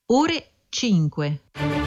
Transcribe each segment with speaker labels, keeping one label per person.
Speaker 1: ore 5.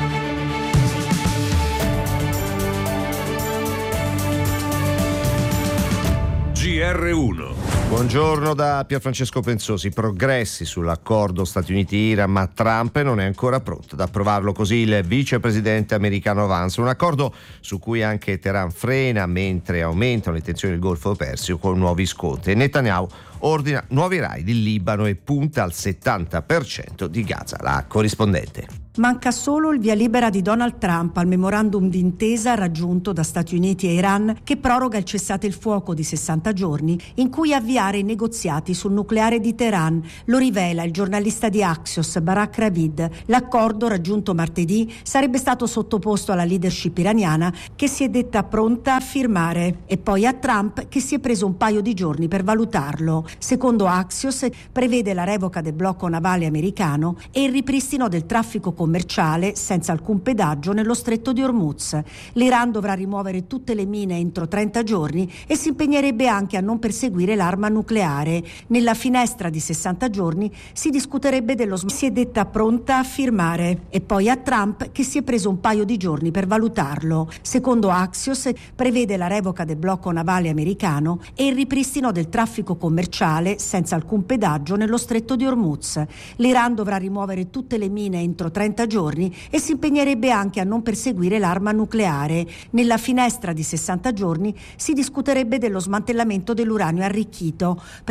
Speaker 2: GR1.
Speaker 3: Buongiorno da Pierfrancesco Pensosi. Progressi sull'accordo Stati Uniti-Iran, ma Trump non è ancora pronto ad approvarlo, così il vicepresidente americano Vance. Un accordo su cui anche Teheran frena mentre aumentano le tensioni del Golfo Persio con nuovi scontri. Netanyahu ordina nuovi raid in Libano e punta al 70% di Gaza. La corrispondente.
Speaker 4: Manca solo il via libera di Donald Trump al memorandum d'intesa raggiunto da Stati Uniti e Iran, che proroga il cessate il fuoco di 60 giorni in cui avviare i negoziati sul nucleare di Teheran. Lo rivela il giornalista di Axios Barak Ravid. L'accordo raggiunto martedì sarebbe stato sottoposto alla leadership iraniana, che si è detta pronta a firmare, e poi a Trump, che si è preso un paio di giorni per valutarlo. Secondo Axios prevede la revoca del blocco navale americano e il ripristino del traffico commerciale senza alcun pedaggio nello stretto di Hormuz. L'Iran dovrà rimuovere tutte le mine entro 30 giorni e si impegnerebbe anche a non perseguire l'arma nucleare. Nella finestra di 60 giorni si discuterebbe dello si è detta pronta a firmare, e poi a Trump, che si è preso un paio di giorni per valutarlo. Secondo Axios prevede la revoca del blocco navale americano e il ripristino del traffico commerciale senza alcun pedaggio nello stretto di Hormuz. L'Iran dovrà rimuovere tutte le mine entro 30 giorni e si impegnerebbe anche a non perseguire l'arma nucleare. Nella finestra di 60 giorni si discuterebbe dello smantellamento dell'uranio arricchito.